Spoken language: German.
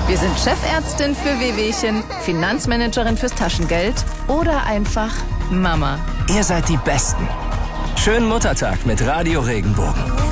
Wir sind Chefärztin für Wehwehchen, Finanzmanagerin fürs Taschengeld oder einfach Mama. Ihr seid die Besten. Schönen Muttertag mit Radio Regenbogen.